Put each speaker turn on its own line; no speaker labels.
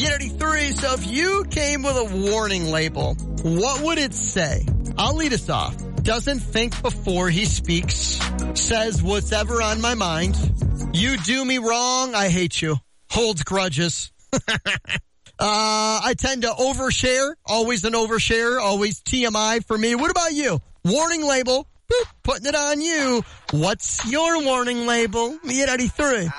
B83. So if you came with a warning label, what would it say? I'll lead us off. Doesn't think before he speaks. Says what's ever on my mind. You do me wrong, I hate you. Holds grudges. I tend to overshare. Always an overshare. Always TMI for me. What about you? Warning label. Boop, putting it on you. What's your warning label? B83.